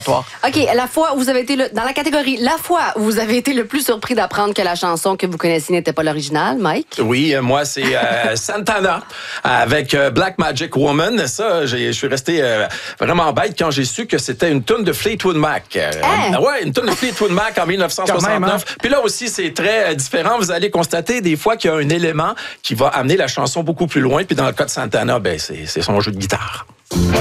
OK, la fois où vous avez été dans la catégorie la fois où vous avez été le plus surpris d'apprendre que la chanson que vous connaissiez n'était pas l'original, Mike? Oui, moi, c'est Santana avec Black Magic Woman. Ça, je suis resté vraiment bête quand j'ai su que c'était une toune de Fleetwood Mac. Ouais, une toune de Fleetwood Mac en 1969. Puis là aussi, c'est très différent. Vous allez constater des fois qu'il y a un élément qui va amener la chanson beaucoup plus loin. Puis dans le cas de Santana, ben, c'est son jeu de guitare.